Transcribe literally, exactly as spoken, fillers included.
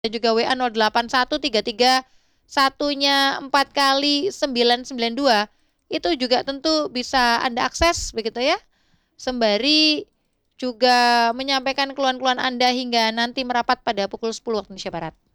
Dan juga W A nol delapan satu tiga tiga satunya empat kali sembilan sembilan dua itu juga tentu bisa Anda akses begitu ya. Sembari juga menyampaikan keluhan-keluhan Anda hingga nanti merapat pada pukul sepuluh waktu Indonesia Barat.